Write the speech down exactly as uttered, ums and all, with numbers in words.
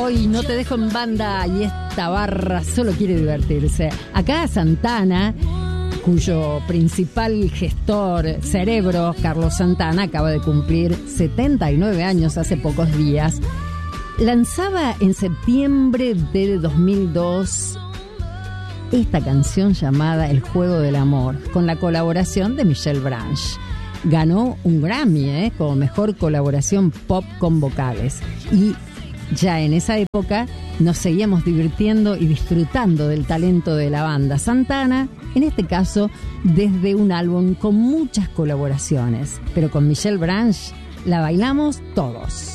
hoy No Te Dejo en Banda y esta barra solo quiere divertirse. Acá Santana, cuyo principal gestor, cerebro, Carlos Santana, acaba de cumplir setenta y nueve años hace pocos días, lanzaba en septiembre de dos mil dos esta canción llamada El Juego del Amor, con la colaboración de Michelle Branch. Ganó un Grammy ¿eh? como mejor colaboración pop con vocales. Y ya en esa época nos seguíamos divirtiendo y disfrutando del talento de la banda Santana, en este caso desde un álbum con muchas colaboraciones. Pero con Michelle Branch la bailamos todos.